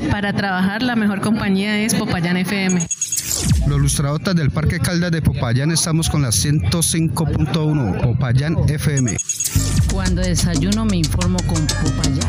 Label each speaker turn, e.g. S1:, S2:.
S1: Para trabajar la mejor compañía es Popayán FM.
S2: Los lustradotas del Parque Caldas de Popayán estamos con la 105.1 Popayán FM.
S3: Cuando desayuno me informo con Popayán.